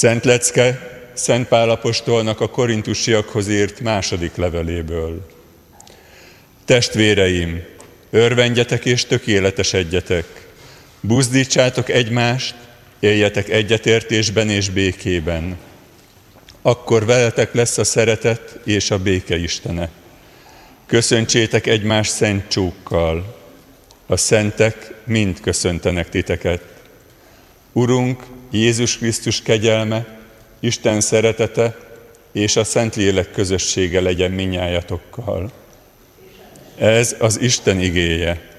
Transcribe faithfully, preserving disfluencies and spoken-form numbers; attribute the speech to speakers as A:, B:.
A: Szent lecke Szent Pál apostolnak a korintusiakhoz írt második leveléből. Testvéreim, örvendjetek és tökéletesedjetek, buzdítsátok egymást, éljetek egyetértésben és békében. Akkor veletek lesz a szeretet és a béke Istene. Köszöntsétek egymást szent csókkal. A szentek mind köszöntenek titeket. Urunk, Jézus Krisztus kegyelme, Isten szeretete és a Szentlélek közössége legyen minnyájatokkal. Ez az Isten igéje.